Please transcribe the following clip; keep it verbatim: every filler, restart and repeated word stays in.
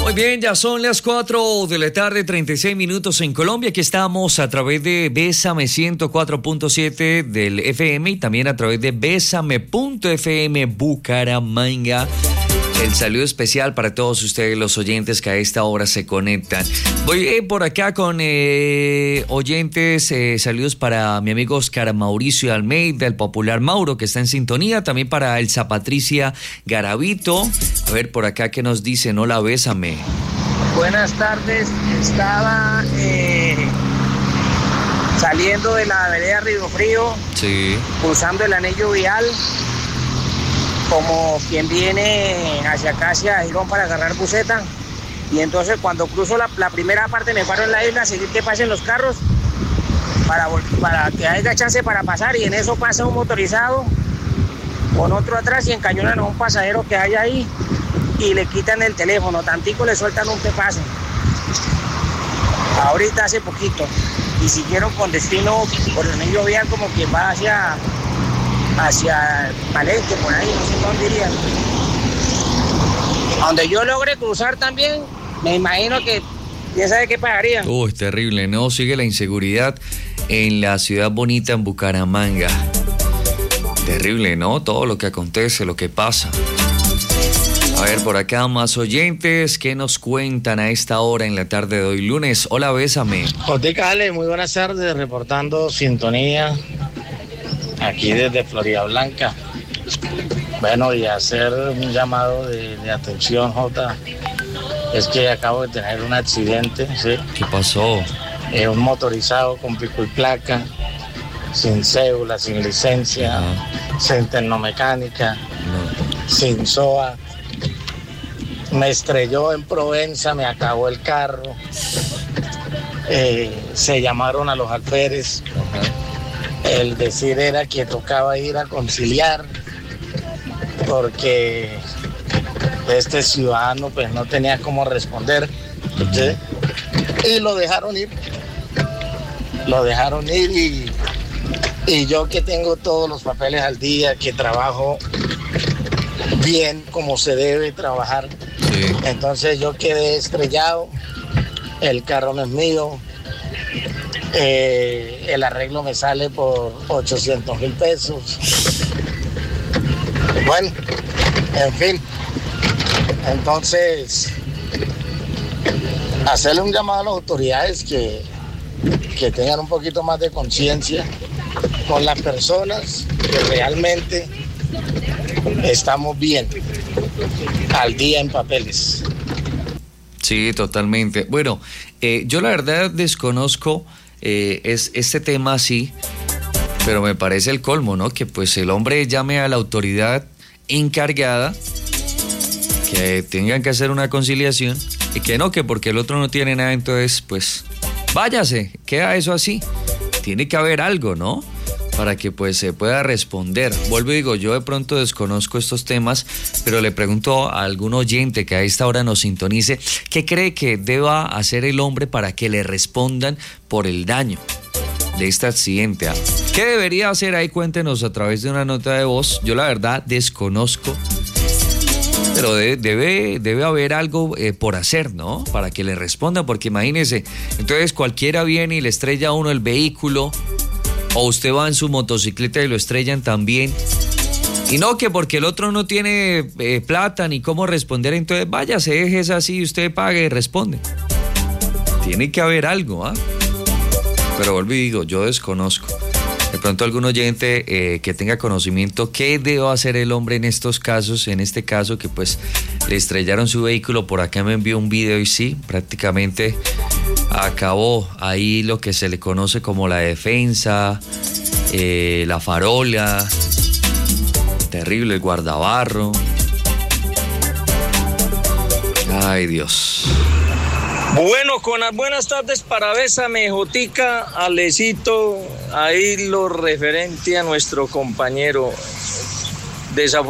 Muy bien, ya son las cuatro de la tarde, treinta y seis minutos en Colombia. Aquí estamos a través de Bésame ciento cuatro punto siete del F M y también a través de Bésame punto F M Bucaramanga. El saludo especial para todos ustedes, los oyentes que a esta hora se conectan. Voy eh, por acá con eh, oyentes, eh, saludos para mi amigo Oscar Mauricio Almeida, el popular Mauro, que está en sintonía. También para Elsa Patricia Garavito. A ver, por acá, ¿qué nos dicen? Hola, Bésame. Buenas tardes. Estaba eh, saliendo de la vereda Río Frío. Sí. Cruzando el anillo vial. Como quien viene hacia acá, hacia Girón, para agarrar buseta. Y entonces cuando cruzo la, la primera parte me paro en la isla a seguir que pasen los carros para, para que haya chance para pasar, y en eso pasa un motorizado con otro atrás y encañonan a un pasajero que hay ahí y le quitan el teléfono, tantico le sueltan un pepazo. Ahorita hace poquito. Y siguieron con destino por el anillo vial, como quien va hacia... hacia Palenque, por ahí, no sé dónde irían. Donde yo logre cruzar también, me imagino que ya sabe qué pagaría. Uy, terrible, ¿no? Sigue la inseguridad en la ciudad bonita, en Bucaramanga. Terrible, ¿no? Todo lo que acontece, lo que pasa. A ver, por acá más oyentes que nos cuentan a esta hora en la tarde de hoy lunes. Hola, Bésame. Jotica Ale, muy buenas tardes, reportando sintonía aquí desde Florida Blanca. Bueno, y hacer un llamado de, de atención, Jota. Es que acabo de tener un accidente, ¿sí? ¿Qué pasó? Eh, un motorizado con pico y placa, sin cédula, sin licencia, uh-huh. sin tecnomecánica, no. sin S O A. Me estrelló en Provenza, me acabó el carro. Eh, se llamaron a los alférez. Uh-huh. El decir era que tocaba ir a conciliar porque este ciudadano pues no tenía cómo responder, ¿sí? Y lo dejaron ir, lo dejaron ir y, y yo que tengo todos los papeles al día, que trabajo bien como se debe trabajar, sí. Entonces yo quedé estrellado, el carro no es mío. Eh, el arreglo me sale por ochocientos mil pesos. Bueno, en fin. Entonces, hacerle un llamado a las autoridades que, que tengan un poquito más de conciencia con las personas que realmente estamos bien al día en papeles. Sí, totalmente. Bueno, eh, yo la verdad desconozco eh, es este tema así, pero me parece el colmo, ¿no? Que pues el hombre llame a la autoridad encargada, que tengan que hacer una conciliación, y que no, que porque el otro no tiene nada, entonces pues váyase, queda eso así. Tiene que haber algo, ¿no? Para que pues se pueda responder. Vuelvo y digo, yo de pronto desconozco estos temas, pero le pregunto a algún oyente que a esta hora nos sintonice, ¿qué cree que deba hacer el hombre para que le respondan por el daño de este accidente? ¿Qué debería hacer? Ahí cuéntenos a través de una nota de voz. Yo la verdad desconozco, pero debe, debe, debe haber algo eh, por hacer, ¿no? Para que le respondan, porque imagínese, entonces cualquiera viene y le estrella a uno el vehículo, o usted va en su motocicleta y lo estrellan también. Y no, que porque el otro no tiene eh, plata ni cómo responder, entonces vaya, se deje eso así, usted pague y responde. Tiene que haber algo, ¿ah? ¿eh? Pero vuelvo y digo, yo desconozco. De pronto algún oyente eh, que tenga conocimiento, ¿qué debe hacer el hombre en estos casos? En este caso que pues le estrellaron su vehículo, por acá me envió un video y sí, prácticamente acabó ahí lo que se le conoce como la defensa, eh, la farola, terrible, el guardabarro. Ay, Dios. Bueno, con las buenas tardes para Bésame, Jotica, Alecito, ahí lo referente a nuestro compañero. Desafortunadamente